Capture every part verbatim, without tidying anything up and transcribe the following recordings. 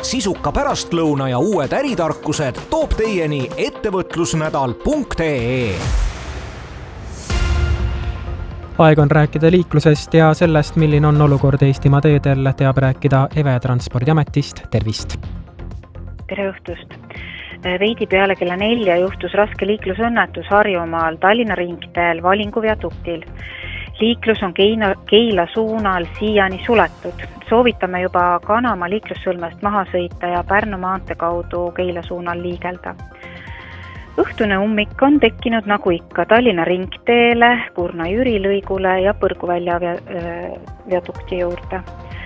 sisuka pärastlõuna ja uued äritarkused toob teieni ettevõtlusnädal punkt ee. Aeg on rääkida liiklusest ja sellest, milline on olukord Eestimaa teedel, teab rääkida Eve Transpordiametist. Tervist! Tere õhtust! Veidi peale kella nelja juhtus raske liiklusõnnetus Harjumaal Tallinna ringteel Valingu viaduktil. Liiklus on Keina, Keila suunal siiani suletud. Soovitame juba Kanama liiklussõlmest maha sõita ja Pärnu maantee kaudu Keila suunal liigelda. Õhtune ummik on tekkinud nagu ikka Tallinna ringteele, Kurna-Jüri lõigule ja Põrguvälja viadukti juurde.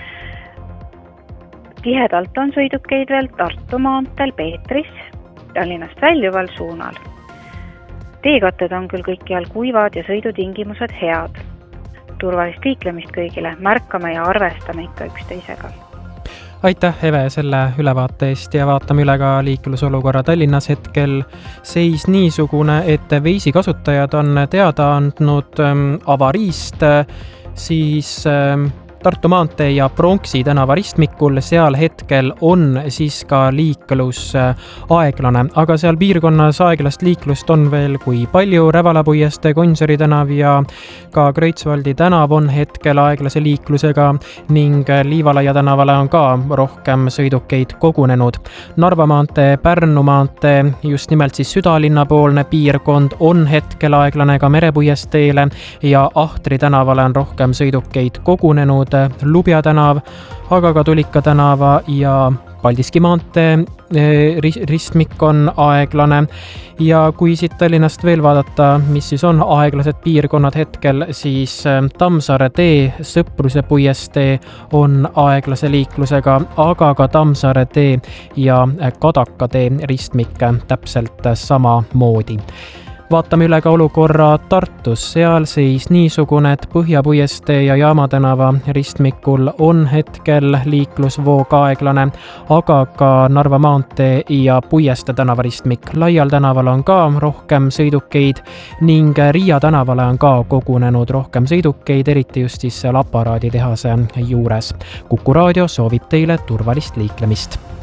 Tihedalt on sõidukeid veel Tartu maanteel Peetris, Tallinnast väljuval suunal. Teekatted on küll kõikjal kuivad ja sõidutingimused head. Turvalist liiklemist kõigile, märkame ja arvestame ikka üksteisega. Aitäh, Eve, selle ülevaate eest ja vaatame üle ka liiklusolukorra Tallinnas hetkel. Seis niisugune, et Veisi kasutajad on teada andnud avariist, siis Tartu maantee ja Pronksi tänava ristmikul, seal hetkel on siis ka liiklus aeglane, aga seal piirkonnas aeglast liiklust on veel kui palju. Rävalapuieste, Gonsiori tänav ja ka Kreutzwaldi tänav on hetkel aeglase liiklusega ning Liivalaia tänavale on ka rohkem sõidukeid kogunenud. Narva maantee, Pärnu maantee, just nimelt siis südalinnapoolne piirkond on hetkel aeglane ka Merepuiesteele ja Ahtri tänavale on rohkem sõidukeid kogunenud. Lubja tänav, aga ka Tulika tänava ja Paldiski maantee ristmik on aeglane. Ja kui siit Tallinnast veel vaadata, mis siis on aeglased piirkonnad hetkel, siis Tammsaare tee, Sõpruse puiestee on aeglase liiklusega, aga ka Tammsaare tee ja Kadaka tee ristmik täpselt sama moodi. Vaatame üle ka olukorra Tartus, seal seis niisugune, et Põhjapuiestee ja Jaama tänava ristmikul on hetkel liiklusvoog aeglane, aga ka Narva maantee ja Puieste tänava ristmik. Laial tänaval on ka rohkem sõidukeid ning Riia tänavale on ka kogunenud rohkem sõidukeid, eriti just siis seal aparaaditehase juures. Kuku raadio soovib teile turvalist liiklemist.